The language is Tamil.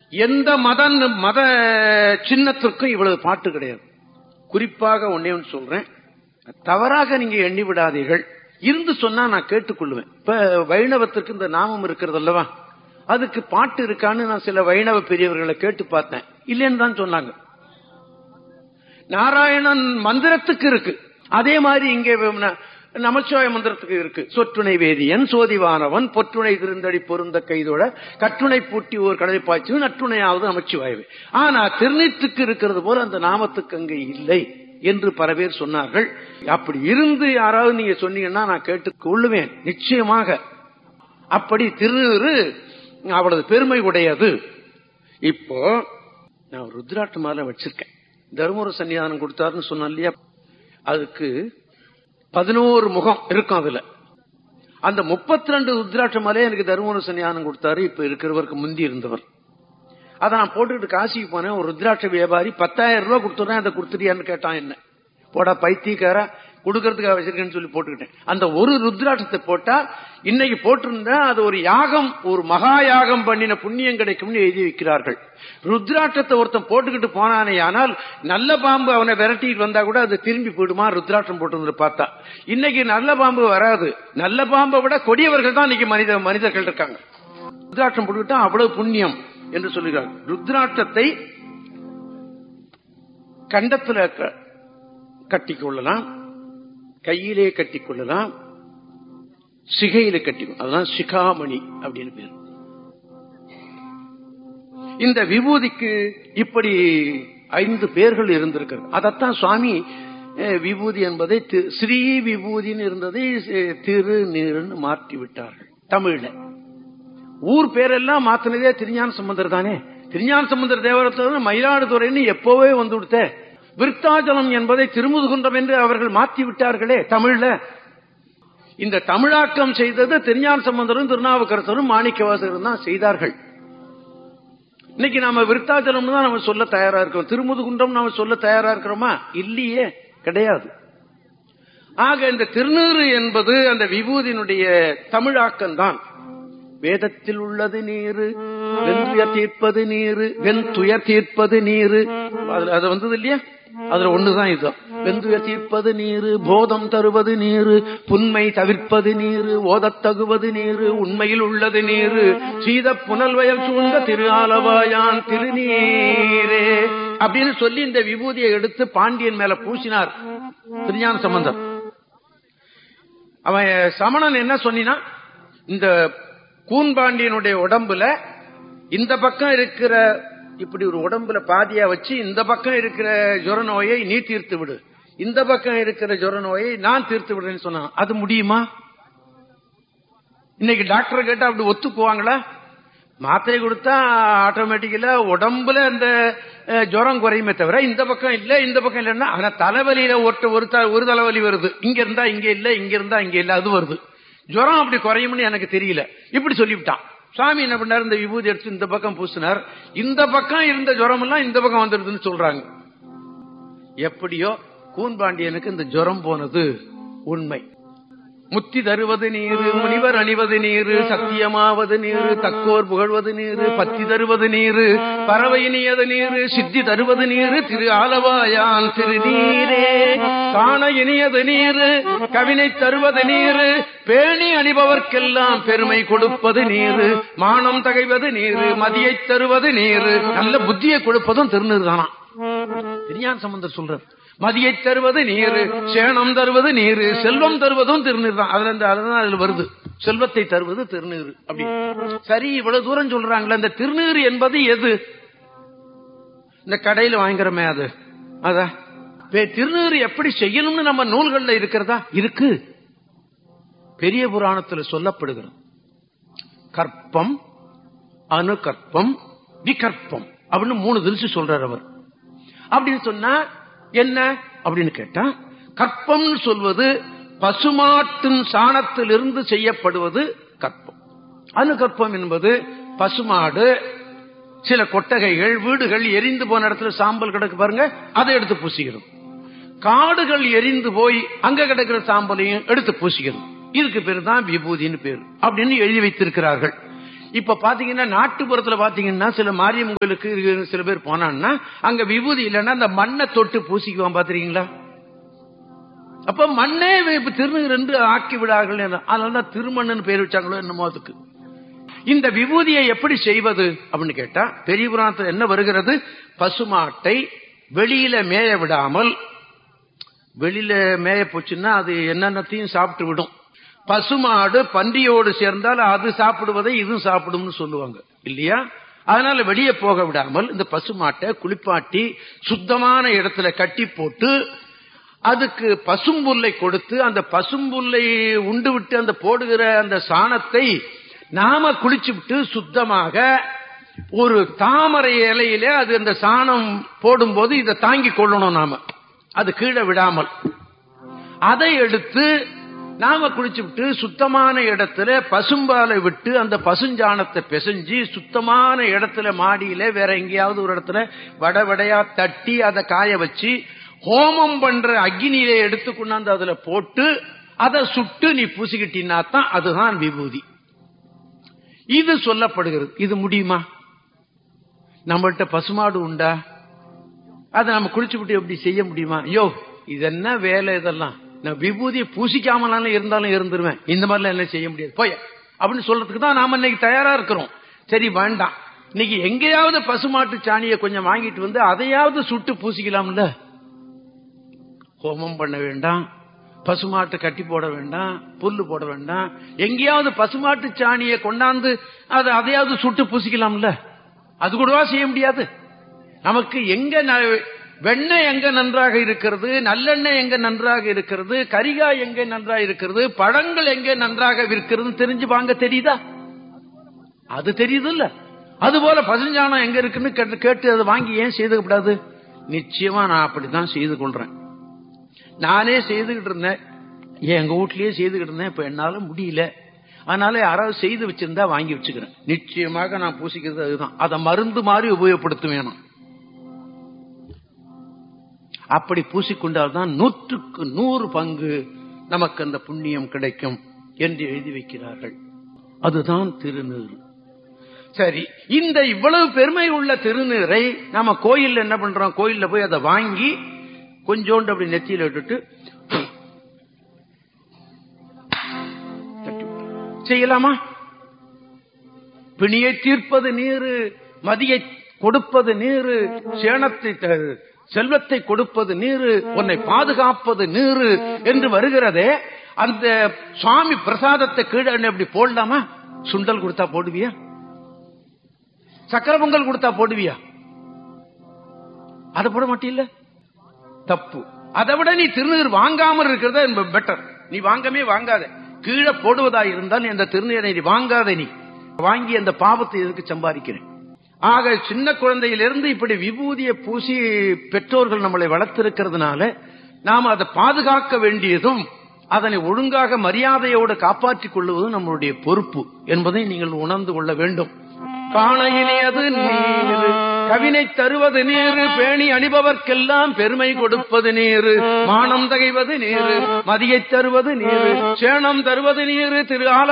எந்த மத சின்னத்திற்கும் இவ்வளவு பாட்டு கிடையாது. குறிப்பாக ஒன்னே ஒன்று சொல்றேன், தவறாக நீங்க எண்ணி விடாதீர்கள். இருந்து சொன்னா நான் கேட்டுக்கொள்வேன். இப்ப வைணவத்திற்கு இந்த நாமம் இருக்கிறது அல்லவா, அதுக்கு பாட்டு இருக்கான்னு நான் சில வைணவ பெரியவர்களை கேட்டு பார்த்தேன். இல்லைன்னு தான் சொன்னாங்க. நாராயணன் மந்திரத்துக்கு இருக்கு, அதே மாதிரி இங்கே நமச்சிவாய மந்திரத்துக்கு இருக்கு. சொற்றுணை வேதியன் சோதிவானவன் பொற்றுணை திருந்தடி பொருந்த கைதோட கற்றுணை பூட்டி ஒரு கடலை பாய்ச்சி நற்றுணையாவது நமச்சிவாயவே. ஆனா திருநீற்றுக்கு இருக்கிறது போல அந்த நாமத்துக்கு அங்கே இல்லை என்று பல பேர் சொன்னார்கள். அப்படி இருந்து யாராவது நீங்க சொன்னீங்கன்னா நான் கேட்டுக் கொள்ளுவேன் நிச்சயமாக. அப்படி திருநீறு அவ்வளவு பெருமை உடையது. இப்போ நான் ருத்ராட்ச மாலை வச்சிருக்கேன். தர்மபுர சன்னிதானம் கொடுத்தாருன்னு சொன்னேன் இல்லையா, அதுக்கு 11 முகம் இருக்கும். அதுல அந்த 32 ருத்ராட்ச மாலையை எனக்கு தர்மபுர சன்னிதானம் கொடுத்தாரு. இப்ப இருக்கிறவருக்கு முந்தி இருந்தவர். அதை நான் போட்டுக்கிட்டு காசிக்கு போனேன். ஒரு ருத்ராட்ச வியாபாரி 10,000 ரூபாய் கொடுத்துறேன், அதை கொடுத்துட்டியான்னு கேட்டான். என்ன போடா பைத்தியக்கார, கொடுக்கறதுக்காக வச்சிருக்கேன்னு சொல்லி போட்டுக்கிட்டேன். அந்த ஒரு ருத்ராட்சத்தை போட்டா இன்னைக்கு போட்டிருந்தா அது ஒரு யாகம், ஒரு மகா யாகம் பண்ணின புண்ணியம் கிடைக்கும்னு எழுதி வைக்கிறார்கள். ருத்ராட்சத்தை ஒருத்தன் போட்டுக்கிட்டு போனானே, ஆனால் நல்ல பாம்பு அவனை விரட்டிட்டு வந்தா கூட அது திரும்பி போயிடுமா ருத்ராட்சம் போட்டு பார்த்தா. இன்னைக்கு நல்ல பாம்பு வராது. நல்ல பாம்பை விட கொடியவர்கள் தான் இன்னைக்கு மனிதர்கள் இருக்காங்க. ருத்ராட்சம் போட்டுக்கிட்டா அவ்வளவு புண்ணியம் என்று சொல்லுகிறார். ருத்ராட்சத்தை கண்டத்துல கட்டிக்கொள்ளலாம், கையிலே கட்டிக்கொள்ளலாம், சிகையில கட்டிக்கொள்ளலாம். அதுதான் சிகாமணி அப்படின்னு பேர். இந்த விபூதிக்கு இப்படி 5 பேர்கள் இருந்திருக்கிறது. அதத்தான் சுவாமி விபூதி என்பதை ஸ்ரீ விபூதின்னு இருந்ததை திருநீர்னு மாற்றி விட்டார்கள் தமிழ்ல. ஊர் பேரெல்லாம் மாத்தினதே திருஞான சம்பந்தர் தானே. திருஞான சம்பந்தர் தேவரத்துல மயிலாடுதுறைன்னு எப்பவே வந்து விடுத்த. விருத்தாச்சலம் என்பதை திருமுதுகுன்றம் என்று அவர்கள் மாற்றி விட்டார்களே தமிழ்ல. இந்த தமிழாக்கம் செய்தது திருஞான சம்பந்தரும் திருநாவுக்கரசரும் மாணிக்கவாசகரும் தான் செய்தார்கள். இன்னைக்கு நாம விருத்தாச்சலம் தான் நம்ம சொல்ல தயாரா இருக்கோம். திருமுதுகுன்றம் நாம சொல்ல தயாரா இருக்கிறோமா? இல்லையே, கிடையாது. ஆக இந்த திருநீறு என்பது அந்த விபூதியினுடைய தமிழாக்கம் தான். வேதத்தில் உள்ளது நீரு, வெந்துயர் தீர்ப்பது நீரு, வெந்துயர் தீர்ப்பது நீரு, அது வந்தது இல்லையா, அதுல ஒண்ணுதான் இது. வெந்துயர் தீர்ப்பது நீரு, போதம் தருவது நீரு, புன்மை தவிர்ப்பது நீரு, ஓதத்தகுவது நீரு, உண்மையில் உள்ளது நீரு, சீத புனல்வயல் சூழ்ந்த திரு ஆலவாயான் திருநீரே அப்படின்னு சொல்லி இந்த விபூதியை எடுத்து பாண்டியன் மேல பூசினார் திருஞான சம்பந்தர். அவன் சமணன் என்ன சொன்னா, இந்த கூன்பாண்டியனுடைய உடம்புல இந்த பக்கம் இருக்கிற இப்படி ஒரு உடம்புல பாதியா வச்சு இந்த பக்கம் இருக்கிற ஜுர நோயை நீ தீர்த்து விடு, இந்த பக்கம் இருக்கிற ஜுர நோயை நான் தீர்த்து விடுறேன்னு சொன்னான். அது முடியுமா? இன்னைக்கு டாக்டர் கேட்டா அப்படி ஒத்துக்குவாங்களா? மாத்திரை கொடுத்தா ஆட்டோமேட்டிக்கலா உடம்புல அந்த ஜுரம் குறையுமே தவிர இந்த பக்கம் இல்ல இந்த பக்கம் இல்லைன்னா, ஆனா தலைவலியில ஒரு தலைவலி வருது, இங்க இருந்தா இங்க இல்ல, இங்க இருந்தா இங்க இல்ல, அது வருது. ஜுரம் அப்படி குறையும்னு எனக்கு தெரியல, இப்படி சொல்லிவிட்டான். சுவாமி என்ன பண்ணார், இந்த விபூதி எடுத்து இந்த பக்கம் பூசினார். இந்த பக்கம் இருந்த ஜுரம் எல்லாம் இந்த பக்கம் வந்துடுதுன்னு சொல்றாங்க. எப்படியோ கூன்பாண்டியனுக்கு இந்த ஜுரம் போனது உண்மை. முத்தி தருவது நீரு, முனிவர் அணிவது நீரு, சத்தியமாவது நீரு, தக்கோர் புகழ்வது நீரு, பத்தி தருவது நீரு, பறவை இனியது நீரு, சித்தி தருவது நீரு, திரு ஆலவாயான் திருநீரே, காண இனியது நீரு, கவினை தருவது நீரு, பேணி அணிபவர்க்கெல்லாம் பெருமை கொடுப்பது நீரு, மானம் தகைவது நீரு, மதியை தருவது நீரு, நல்ல புத்தியை கொடுப்பதும் திருநீர் தானா. திருஞான சம்பந்தர் சொல்றார். மதியை தருவது நீரு, சேணம் தருவது நீரு, செல்வம் தருவதும் திருநீர் தான். அதுல வருது செல்வத்தை தருவது திருநீர். அப்படி சரி, இவ்வளவு தூரம் சொல்றாங்களே, இந்த திருநீர் என்பது எது? இந்த கடையில் வாங்குறமே அது, அதான் திருநீர் எப்படி செய்யணும்னு நம்ம நூல்கள்ல இருக்கிறதா? இருக்கு. பெரிய புராணத்துல சொல்லப்படுகிறது. கற்பம், அணுகற்பம், விகற்பம் அப்படின்னு 3 திருச்சி சொல்றார் அவர். அப்படின்னு சொன்னா என்ன அப்படின்னு கேட்டா, கற்பம் சொல்வது பசுமாட்டின் சாணத்திலிருந்து செய்யப்படுவது கற்பம். அணுகற்பம் என்பது பசுமாடு, சில கொட்டகைகள், வீடுகள் எரிந்து போன இடத்துல சாம்பல் கிடக்கு பாருங்க, அதை எடுத்து பூசிக்கிறோம். காடுகள் எரிந்து போய் அங்க கிடக்கிற சாம்பலையும் எடுத்து பூசிக்கிறோம். இதுக்கு பேரு தான் விபூதின்னு பேரு அப்படின்னு எழுதி வைத்திருக்கிறார்கள். இப்ப பாத்தீங்கன்னா நாட்டுப்புறத்துல பாத்தீங்கன்னா சில மாரியம்மங்களுக்கு சில பேர் போனான்னா அங்க விபூதி இல்லைன்னா அந்த மண்ணை தொட்டு பூசிக்குவான் பாத்திருக்கீங்களா? அப்ப மண்ணே இப்ப திருநீர் என்று ஆக்கி விடார்கள். அதனாலதான் திருமண்ணு பேர் வச்சாங்களோ என்னமோ. அதுக்கு இந்த விபூதியை எப்படி செய்வது அப்படின்னு கேட்டா பெரிய புராணத்தில் என்ன வருகிறது? பசுமாட்டை வெளியில மேய விடாமல், வெளியில மேய போச்சுன்னா அது என்னென்னத்தையும் சாப்பிட்டு விடும். பசுமாடு பன்றியோடு சேர்ந்தால் அது சாப்பிடுவதை இதுவும் சாப்பிடும்னு சொல்லுவாங்க இல்லையா? அதனால வெளியே போக விடாமல் இந்த பசுமாட்டை குளிப்பாட்டி சுத்தமான இடத்துல கட்டி போட்டு அதுக்கு பசும்புல்லை கொடுத்து அந்த பசும்புல்லை உண்டு விட்டு அந்த போடுகிற அந்த சாணத்தை நாம குளிச்சு விட்டு சுத்தமாக ஒரு தாமரை இலையில அது அந்த சாணம் போடும்போது இதை தாங்கி கொள்ளணும். நாம அது கீழே விடாமல் அதை எடுத்து நாம குளிச்சு விட்டு சுத்தமான இடத்துல பசும்பாலை விட்டு அந்த பசுஞ்சாணத்தை பிசைஞ்சு சுத்தமான இடத்துல மாடியில வேற எங்கேயாவது ஒரு இடத்துல வடவடையா தட்டி அதை காய வச்சு ஹோமம் பண்ற அக்னியில எடுத்து கொண்டாந்து அதுல போட்டு அதை சுட்டு நீ பூசிக்கிட்டீன்னா தான் அதுதான் விபூதி. இது சொல்லப்படுகிறது. இது முடியுமா? நம்மள்கிட்ட பசுமாடு உண்டா? அதை நம்ம குளிச்சு விட்டு எப்படி செய்ய முடியுமா? ஐயோ இது என்ன வேலை இதெல்லாம், நான் விபூதியை பூசிக்காமலாம் இருந்தாலும் இருந்துருவேன், இந்த மாதிரிலாம் என்ன செய்ய முடியாது போய் அப்படின்னு சொல்றதுக்கு தான் நாம இன்னைக்கு தயாரா இருக்கிறோம். சரி வேண்டாம், இன்னைக்கு எங்கேயாவது பசுமாட்டு சாணியை கொஞ்சம் வாங்கிட்டு வந்து அதையாவது சுட்டு பூசிக்கலாம்ல. ஹோமம் பண்ண வேண்டாம், பசுமாட்டு கட்டி போட வேண்டாம், புல்லு போட வேண்டாம், எங்கேயாவது பசுமாட்டு சாணியை கொண்டாந்து அதையாவது சுட்டு பூசிக்கலாம்ல. அது கூடவா செய்ய முடியாது? நமக்கு எங்க வெண்ணெய் எங்க நன்றாக இருக்கிறது, நல்லெண்ணெய் எங்க நன்றாக இருக்கிறது, கரிகாய் எங்க நன்றாக இருக்கிறது, பழங்கள் எங்க நன்றாக இருக்கிறது தெரிஞ்சு வாங்க தெரியுதா? அது தெரியுது இல்ல. அதுபோல பசுஞ்சாணம் எங்க இருக்குன்னு கேட்டு அதை வாங்கி ஏன் செய்து கூடாது? நிச்சயமா நான் அப்படித்தான் செய்து கொள்றேன். நானே செய்துகிட்டு இருந்தேன், எங்க வீட்லயே செய்துகிட்டு இருந்தேன். இப்ப என்னால முடியல, அதனால யாராவது செய்து வச்சிருந்தா வாங்கி வச்சுக்கிறேன். நிச்சயமாக நான் பூசிக்கிறது அதுதான். அதை மருந்து மாதிரி உபயோகப்படுத்துவேன். அப்படி பூசிக்கொண்டால்தான் 100க்கு 100 பங்கு நமக்கு அந்த புண்ணியம் கிடைக்கும் என்று எழுதி வைக்கிறார்கள். அதுதான் திருநீர். சரி, இந்த இவ்வளவு பெருமை உள்ள திருநீரை நாம கோயில் என்ன பண்றோம்? கோயில்ல போய் அதை வாங்கி கொஞ்சோண்டு அப்படி நெத்தியில விட்டுட்டு செய்யலாமா? பிணியை தீர்ப்பது நீரு, மதியை கொடுப்பது நீரு, சேணத்தை செல்வத்தை கொடுப்பது நீரு, உன்னை பாதுகாப்பது நீரு என்று வருகிறதே. அந்த சுவாமி பிரசாதத்தை கீழே அப்படி போடலாமா? சுண்டல் கொடுத்தா போடுவியா? சக்கர பொங்கல் கொடுத்தா போடுவியா? அதை போட மாட்டீல்ல, தப்பு. அதை விட நீ திருநீர் வாங்காமல் இருக்கிறத பெட்டர். நீ வாங்கவே வாங்காத, கீழே போடுவதா இருந்தால் அந்த திருநீரை நீ வாங்காத. நீ வாங்கி அந்த பாவத்தை எதுக்கு சம்பாதிக்கிறேன்? ஆக சின்ன குழந்தையிலிருந்து இப்படி விபூதியை பூசி பெற்றோர்கள் நம்மளை வளர்த்திருக்கிறதுனால நாம் அதை பாதுகாக்க வேண்டியதும் அதனை ஒழுங்காக மரியாதையோடு காப்பாற்றிக் கொள்வதும் நம்மளுடைய பொறுப்பு என்பதை நீங்கள் உணர்ந்து கொள்ள வேண்டும். காணையிலேது நீர், கவினை தருவது நீரு, பேணி அணிபவர்க்கெல்லாம் பெருமை கொடுப்பது நீரு, மானம் தகைவது நீரு, மதியை தருவது நீரு, சேணம் தருவது நீரு, திரு ஆல